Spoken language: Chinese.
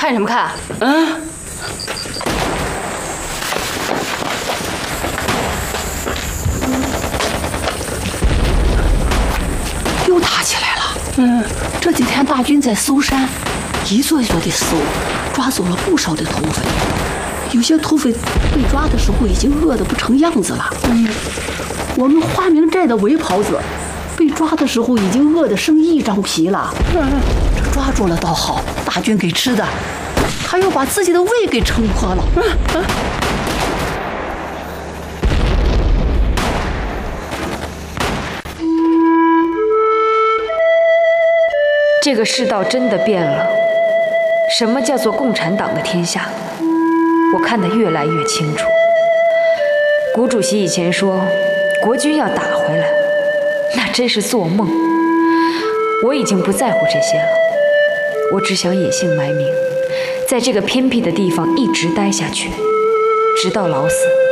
看什么看？ 又打起来了。这几天大军在搜山，一座一座的搜，抓走了不少的土匪。有些土匪被抓的时候已经饿得不成样子了。我们花明寨的围袍子被抓的时候已经饿得剩一张皮了。这抓住了倒好，大军给吃的，还要把自己的胃给撑破了。 这个世道真的变了，什么叫做共产党的天下？我看得越来越清楚。古主席以前说国军要打回来，那真是做梦。我已经不在乎这些了，我只想隐姓埋名，在这个偏僻的地方一直待下去，直到老死。